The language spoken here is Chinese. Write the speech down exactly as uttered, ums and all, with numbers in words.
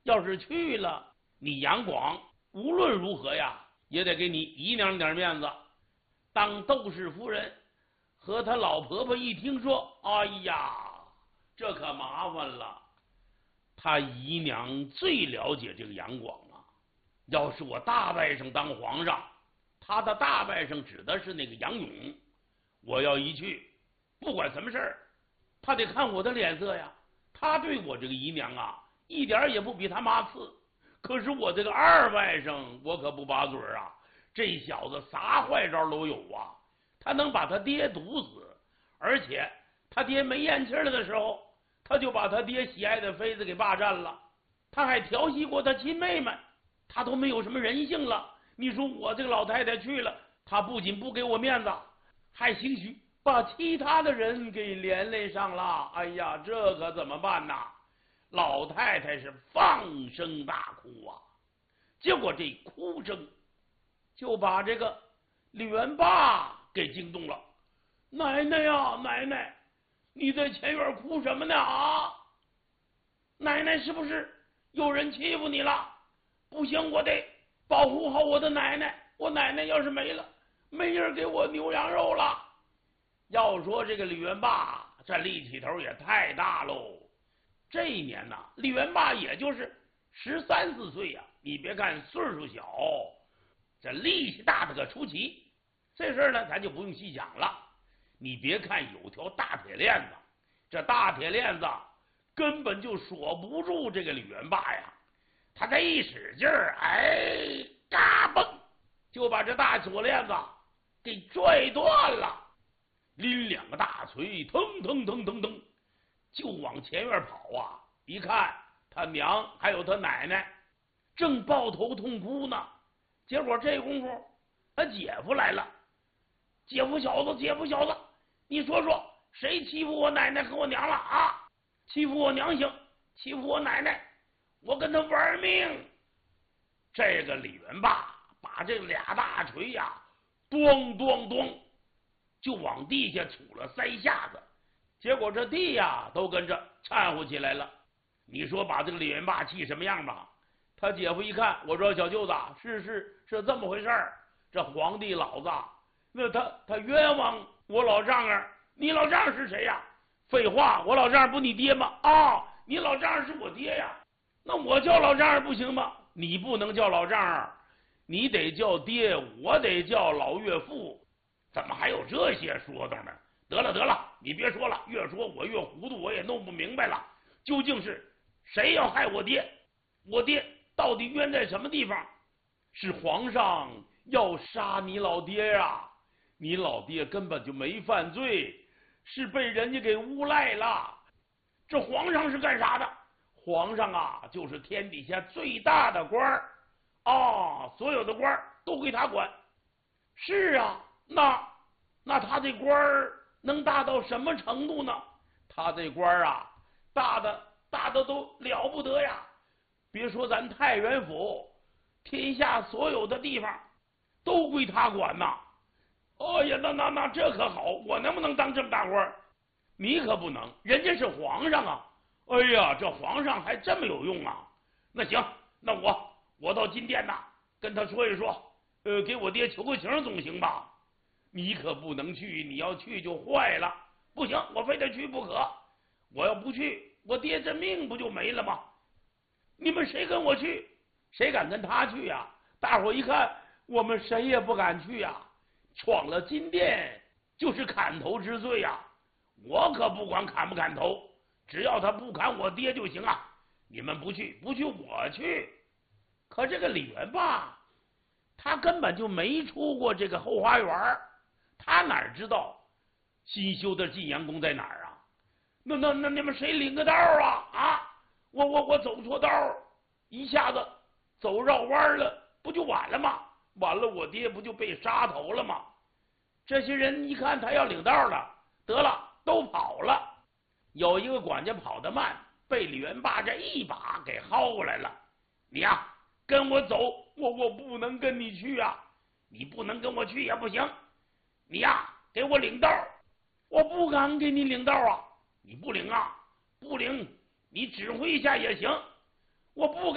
要是去了，你杨广无论如何呀，也得给你姨娘点面子。当窦氏夫人和她老婆婆一听说，哎呀，这可麻烦了。她姨娘最了解这个杨广啊，要是我大外甥当皇上，他的大外甥指的是那个杨勇，我要一去，不管什么事儿，他得看我的脸色呀。他对我这个姨娘啊，一点也不比他妈次。可是我这个二外甥，我可不把嘴啊，这小子啥坏招都有啊。他能把他爹毒死，而且他爹没咽气了的时候，他就把他爹喜爱的妃子给霸占了。他还调戏过他亲妹妹，他都没有什么人性了。你说我这个老太太去了，他不仅不给我面子，还兴许把其他的人给连累上了。哎呀，这可怎么办呐？老太太是放声大哭啊。结果这哭声就把这个李元霸给惊动了。奶奶呀，奶奶，你在前院哭什么呢？啊，奶奶是不是有人欺负你了？不行，我得保护好我的奶奶。我奶奶要是没了，没人给我牛羊肉了。要说这个李元霸这力气头也太大喽。这一年呢，李元霸也就是十三四岁呀、啊。你别看岁数小，这力气大的个出奇。这事儿呢，咱就不用细讲了。你别看有条大铁链子，这大铁链子根本就锁不住这个李元霸呀。他这一使劲儿，哎，嘎嘣，就把这大锁链子给拽断了。拎两个大锤，腾腾腾腾腾，就往前院跑啊！一看他娘还有他奶奶正抱头痛哭呢。结果这功夫他姐夫来了。姐夫小子，姐夫小子，你说说谁欺负我奶奶和我娘了啊？欺负我娘行，欺负我奶奶，我跟他玩命！这个李元霸把这俩大锤呀、啊，咣咣咣，就往地下杵了三下子。结果这地呀都跟着掺和起来了。你说把这个李元霸气什么样吧？他姐夫一看，我说小舅子，是是是这么回事儿。这皇帝老子，那他他冤枉我老丈人。你老丈人是谁呀？废话，我老丈人不你爹吗？啊、哦，你老丈人是我爹呀。那我叫老丈人不行吗？你不能叫老丈人，你得叫爹，我得叫老岳父。怎么还有这些说道呢？得了得了，你别说了，越说我越糊涂，我也弄不明白了。究竟是谁要害我爹？我爹到底冤在什么地方？是皇上要杀你老爹呀、啊？你老爹根本就没犯罪，是被人家给诬赖了。这皇上是干啥的？皇上啊，就是天底下最大的官儿啊，所有的官儿都归他管。是啊，那那他这官儿能大到什么程度呢？他这官儿啊，大的大的都了不得呀！别说咱太原府，天下所有的地方都归他管呐。哎呀，那那那这可好，我能不能当这么大官？你可不能，人家是皇上啊！哎呀，这皇上还这么有用啊！那行，那我我到金殿呐，跟他说一说，呃，给我爹求个情总行吧？你可不能去，你要去就坏了。不行，我非得去不可。我要不去，我爹这命不就没了吗？你们谁跟我去？谁敢跟他去呀、啊？大伙一看，我们谁也不敢去呀、啊。闯了金殿就是砍头之罪呀、啊！我可不管砍不砍头，只要他不砍我爹就行啊！你们不去，不去我去。可这个李元霸，他根本就没出过这个后花园，他哪知道新修的晋阳宫在哪儿啊？那那那你们谁领个道啊？啊！我我我走错道，一下子走绕弯了，不就完了吗？完了，我爹不就被杀头了吗？这些人一看他要领道了，得了，都跑了。有一个管家跑得慢，被李元霸这一把给薅过来了。你呀、啊，跟我走！我我不能跟你去啊！你不能跟我去也不行。你呀、啊，给我领道！我不敢给你领道啊！你不领啊？不领，你指挥一下也行。我不敢。